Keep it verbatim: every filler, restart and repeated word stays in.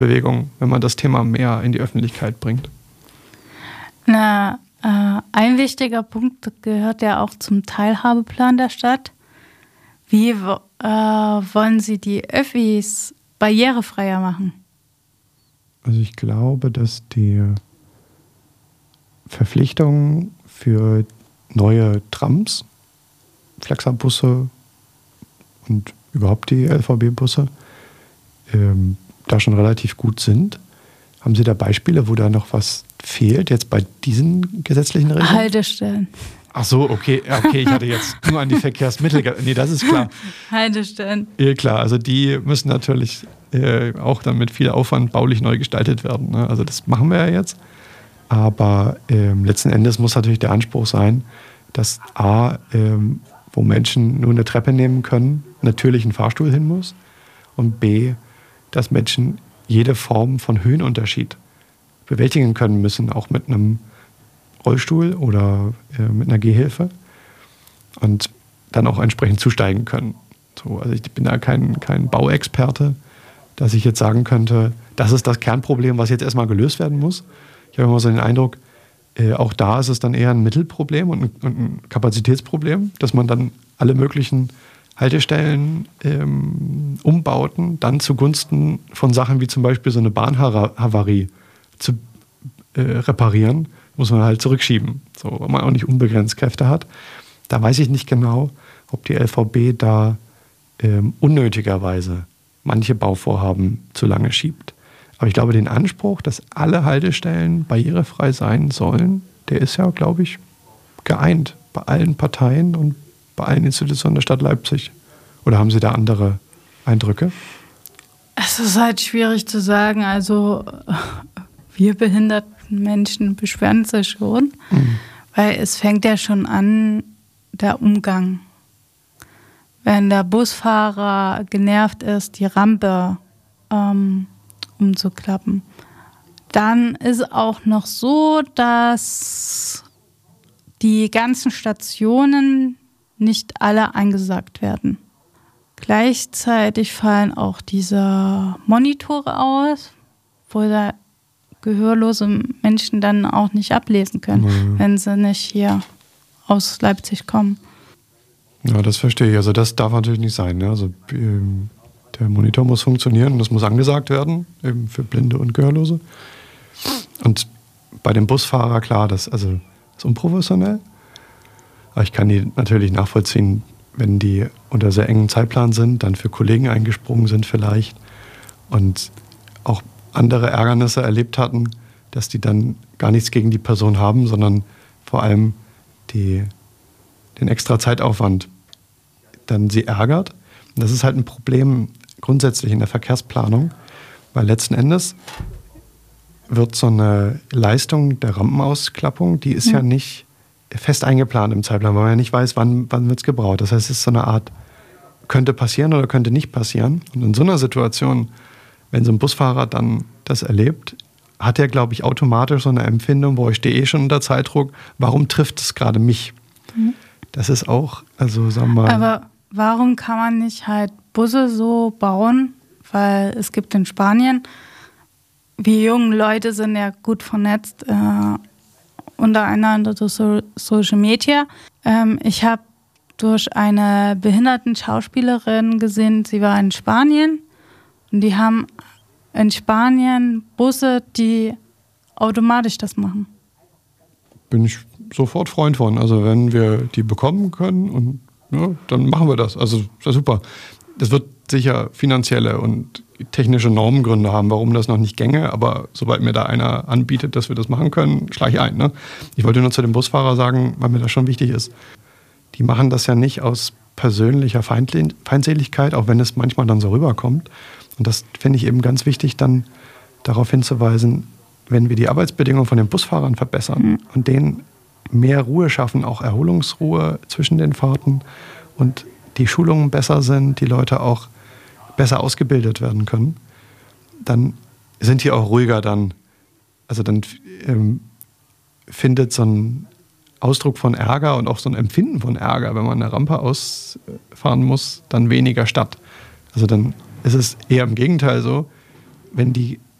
Bewegung, wenn man das Thema mehr in die Öffentlichkeit bringt? Na, äh, ein wichtiger Punkt gehört ja auch zum Teilhabeplan der Stadt. Wie äh, wollen Sie die Öffis barrierefreier machen? Also ich glaube, dass die Verpflichtung für neue Trams, Flexerbusse und überhaupt die L V B-Busse ähm, da schon relativ gut sind. Haben Sie da Beispiele, wo da noch was fehlt, jetzt bei diesen gesetzlichen Regeln? Haltestellen. Ach so, okay, okay, ich hatte jetzt nur an die Verkehrsmittel. Nee, das ist klar. Haltestellen. Ja, klar, also die müssen natürlich äh, auch dann mit viel Aufwand baulich neu gestaltet werden. Ne? Also das machen wir ja jetzt. Aber ähm, letzten Endes muss natürlich der Anspruch sein, dass A, ähm, wo Menschen nur eine Treppe nehmen können, natürlich ein Fahrstuhl hin muss. Und B, dass Menschen jede Form von Höhenunterschied bewältigen können müssen, auch mit einem Rollstuhl oder äh, mit einer Gehhilfe und dann auch entsprechend zusteigen können. So, also ich bin da kein, kein Bauexperte, dass ich jetzt sagen könnte, das ist das Kernproblem, was jetzt erstmal gelöst werden muss. Ich habe immer so den Eindruck, äh, auch da ist es dann eher ein Mittelproblem und ein, und ein Kapazitätsproblem, dass man dann alle möglichen Haltestellen, ähm, Umbauten dann zugunsten von Sachen wie zum Beispiel so eine Bahnhavarie zu äh, reparieren, muss man halt zurückschieben, so, weil man auch nicht unbegrenzt Kräfte hat. Da weiß ich nicht genau, ob die L V B da ähm, unnötigerweise manche Bauvorhaben zu lange schiebt. Aber ich glaube, den Anspruch, dass alle Haltestellen barrierefrei sein sollen, der ist ja, glaube ich, geeint bei allen Parteien und bei allen Institutionen der Stadt Leipzig. Oder haben Sie da andere Eindrücke? Es ist halt schwierig zu sagen. Also wir behinderten Menschen beschweren sich schon, mhm. weil es fängt ja schon an, der Umgang. Wenn der Busfahrer genervt ist, die Rampe ähm, umzuklappen, dann ist auch noch so, dass die ganzen Stationen nicht alle eingesagt werden. Gleichzeitig fallen auch diese Monitore aus, wo da gehörlose Menschen dann auch nicht ablesen können, mhm. wenn sie nicht hier aus Leipzig kommen. Ja, das verstehe ich. Also das darf natürlich nicht sein. Ne? Also ähm, der Monitor muss funktionieren und das muss angesagt werden, eben für Blinde und Gehörlose. Und bei dem Busfahrer, klar, das, also, das ist unprofessionell. Aber ich kann die natürlich nachvollziehen, wenn die unter sehr engen Zeitplan sind, dann für Kollegen eingesprungen sind vielleicht und auch andere Ärgernisse erlebt hatten, dass die dann gar nichts gegen die Person haben, sondern vor allem die, den extra Zeitaufwand dann sie ärgert. Und das ist halt ein Problem grundsätzlich in der Verkehrsplanung, weil letzten Endes wird so eine Leistung der Rampenausklappung, die ist ja, ja nicht fest eingeplant im Zeitplan, weil man ja nicht weiß, wann, wann wird es gebraucht. Das heißt, es ist so eine Art, könnte passieren oder könnte nicht passieren. Und in so einer Situation, wenn so ein Busfahrer dann das erlebt, hat er, glaube ich, automatisch so eine Empfindung, wo ich stehe eh schon unter Zeitdruck, warum trifft es gerade mich? Mhm. Das ist auch, also sagen wir mal... Aber warum kann man nicht halt Busse so bauen? Weil es gibt in Spanien, wir jungen Leute sind ja gut vernetzt, äh, untereinander durch so, Social Media. Ähm, ich habe durch eine behinderten Schauspielerin gesehen, sie war in Spanien und die haben in Spanien Busse, die automatisch das machen. Bin ich sofort Freund von. Also wenn wir die bekommen können, und ja, dann machen wir das. Also das ist super. Das wird sicher finanzielle und technische Normengründe haben, warum das noch nicht gänge. Aber sobald mir da einer anbietet, dass wir das machen können, schlage ich ein. Ne? Ich wollte nur zu dem Busfahrer sagen, weil mir das schon wichtig ist. Die machen das ja nicht aus persönlicher Feindseligkeit, auch wenn es manchmal dann so rüberkommt. Und das finde ich eben ganz wichtig, dann darauf hinzuweisen, wenn wir die Arbeitsbedingungen von den Busfahrern verbessern mhm. und denen mehr Ruhe schaffen, auch Erholungsruhe zwischen den Fahrten und die Schulungen besser sind, die Leute auch besser ausgebildet werden können, dann sind die auch ruhiger dann. Also dann ähm, findet so ein Ausdruck von Ärger und auch so ein Empfinden von Ärger, wenn man eine Rampe ausfahren muss, dann weniger statt. Also dann ist es eher im Gegenteil so, wenn die